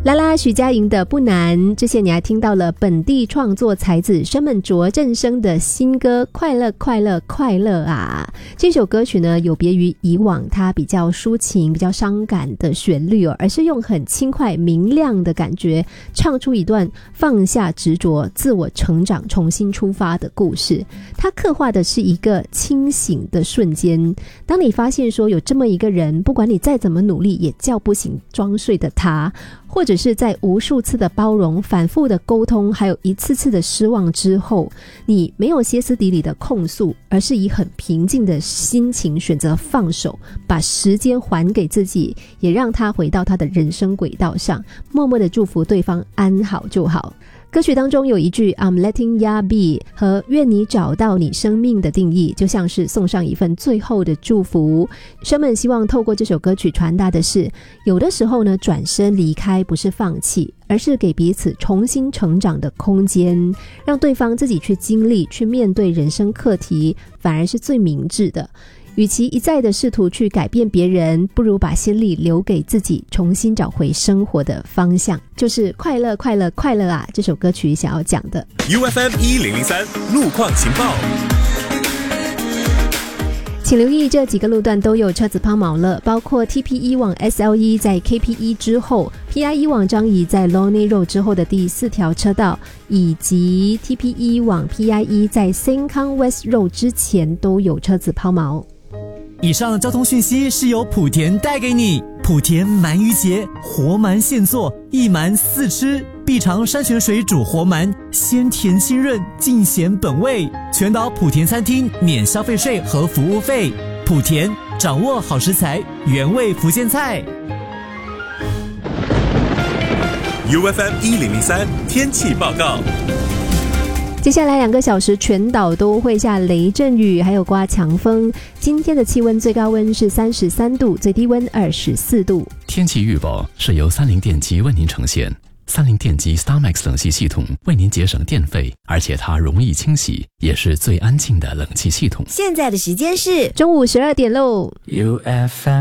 啦啦徐佳莹的不难，之前你还听到了本地创作才子生门卓振声的新歌快乐快乐快乐啊。这首歌曲呢有别于以往它比较抒情比较伤感的旋律而是用很轻快明亮的感觉唱出一段放下执着自我成长重新出发的故事。它刻画的是一个清醒的瞬间，当你发现说有这么一个人，不管你再怎么努力也叫不醒装睡的他，或者是在无数次的包容反复的沟通还有一次次的失望之后，你没有歇斯底里的控诉，而是以很平静的心情选择放手，把时间还给自己，也让他回到他的人生轨道上，默默的祝福对方安好就好。歌曲当中有一句 I'm letting ya be 和愿你找到你生命的定义，就像是送上一份最后的祝福。生们希望透过这首歌曲传达的是，有的时候呢，转身离开不是放弃，而是给彼此重新成长的空间，让对方自己去经历去面对人生课题，反而是最明智的。与其一再的试图去改变别人，不如把心力留给自己，重新找回生活的方向，就是快乐快乐快乐啊！这首歌曲想要讲的。 UFM 1003路况情报。 请留意这几个路段都有车子抛锚了，包括 TP1 往 SL1 在 KP1 之后， PI1 往樟宜在 Lonely Road 之后的第4条车道，以及 TP1 往 PI1 在 Sengkang West Road 之前都有车子抛锚。 以上交通讯息是由莆田带给你。莆田鳗鱼节，活鳗现做，一鳗4吃，必尝山泉水煮活鳗，鲜甜清润，尽显本味。全岛莆田餐厅免消费税和服务费。莆田，掌握好食材，原味福建菜。 UFM 1003天气报告。 接下来2个小时全岛都会下雷阵雨，还有刮强风。今天的气温最高温是33度，最低温24度。 天气预报是由30电机为您呈现。30电机 StarMax 冷气系统为您节省电费，而且它容易清洗，也是最安静的冷气系统。 现在的时间是中午12点喽。 UFM